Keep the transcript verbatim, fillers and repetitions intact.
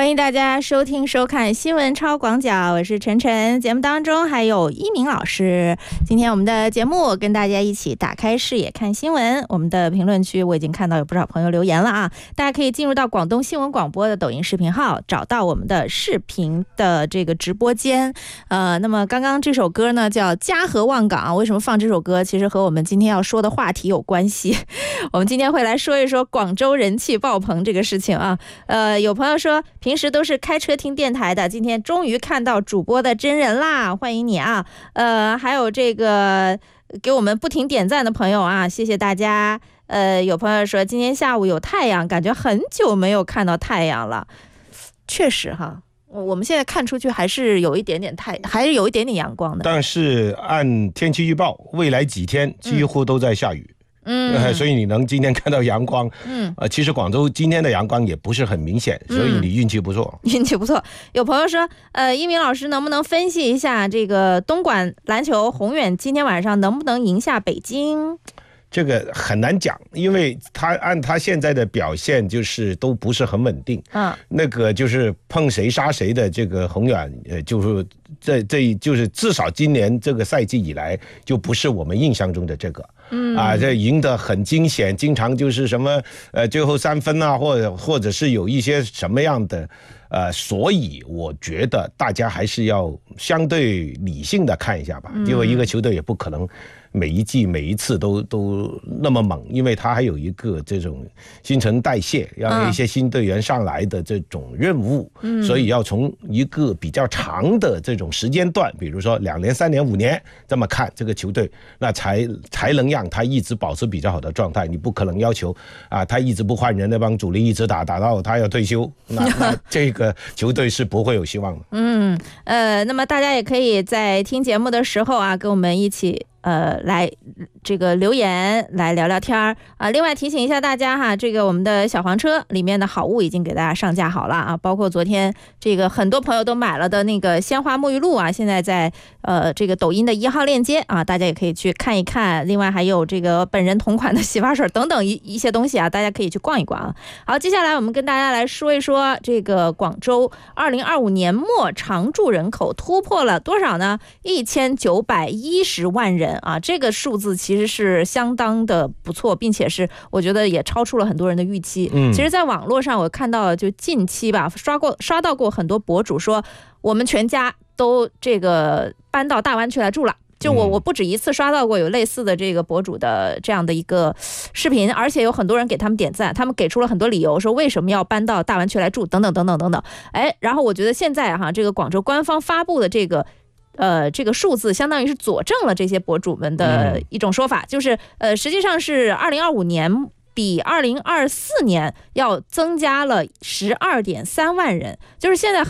欢迎大家收听收看新闻超广角，我是晨晨。节目当中还有一鸣老师。今天我们的节目跟大家一起打开视野看新闻。我们的评论区我已经看到有不少朋友留言了啊，大家可以进入到广东新闻广播的抖音视频号，找到我们的视频的这个直播间。呃，那么刚刚这首歌呢叫《家和望港》，为什么放这首歌？其实和我们今天要说的话题有关系。我们今天会来说一说广州人气爆棚这个事情啊。呃，有朋友说平时都是开车听电台的，今天终于看到主播的真人啦，欢迎你啊！呃，还有这个给我们不停点赞的朋友啊，谢谢大家。呃，有朋友说今天下午有太阳，感觉很久没有看到太阳了。确实哈，我们现在看出去还是有一点点太，还是有一点点阳光的。 但是按天气预报，未来几天几乎都在下雨。嗯嗯呃、所以你能今天看到阳光，嗯，呃，其实广州今天的阳光也不是很明显，所以你运气不错， 嗯、运气不错。有朋友说，呃，一鸣老师能不能分析一下这个东莞篮球宏远今天晚上能不能赢下北京？ 这个很难讲，因为他按他现在的表现就是都不是很稳定。嗯，那个就是碰谁杀谁的这个宏远，呃，就是这这就是至少今年这个赛季以来就不是我们印象中的这个。嗯啊，这赢得很惊险，经常就是什么呃最后三分啊，或者或者是有一些什么样的。呃，所以我觉得大家还是要相对理性的看一下吧，因为一个球队也不可能每一季每一次都都那么猛，因为他还有一个这种新陈代谢，让一些新队员上来的这种任务，嗯、所以要从一个比较长的这种时间段，比如说两年、三年、五年这么看这个球队，那才才能让他一直保持比较好的状态。你不可能要求啊，他一直不换人，那帮主力一直打打到他要退休，那那这个。个球队是不会有希望的。 嗯，呃，那么大家也可以在听节目的时候啊，跟我们一起呃来这个留言来聊聊天儿啊。另外提醒一下大家哈，这个我们的小黄车里面的好物已经给大家上架好了啊，包括昨天这个很多朋友都买了的那个鲜花沐浴露啊，现在在呃这个抖音的一号链接啊，大家也可以去看一看。另外还有这个本人同款的洗发水等等一一些东西啊，大家可以去逛一逛啊。好，接下来我们跟大家来说一说这个广州二零二五年末常住人口突破了多少呢？一千九百一十万人啊，这个数字其实是相当的不错，并且是我觉得也超出了很多人的预期。嗯，其实在网络上我看到就近期吧，刷过刷到过很多博主说我们全家都这个搬到大湾区来住了。就我我不止一次刷到过有类似的这个博主的这样的一个视频，而且有很多人给他们点赞，他们给出了很多理由，说为什么要搬到大湾区来住，等等等等等等。哎，然后我觉得现在哈，这个广州官方发布的这个。呃，这个数字相当于是佐证了这些博主们的一种说法，嗯、就是呃，实际上是二零二五年比二零二四年要增加了十二点三万人，就是现在。